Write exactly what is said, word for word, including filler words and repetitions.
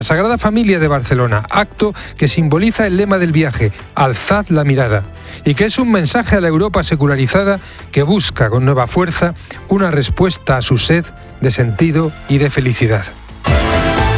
Sagrada Familia de Barcelona, acto que simboliza el lema del viaje, Alzad la mirada, y que es un mensaje a la Europa secularizada que busca con nueva fuerza una respuesta a su sed de sentido y de felicidad.